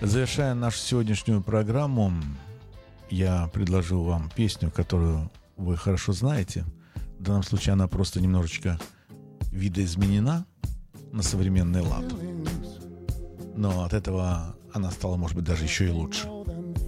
Завершая нашу сегодняшнюю программу, я предложу вам песню, которую вы хорошо знаете. В данном случае она просто немножечко видоизменена на современный лад. Но от этого она стала, может быть, даже еще и лучше.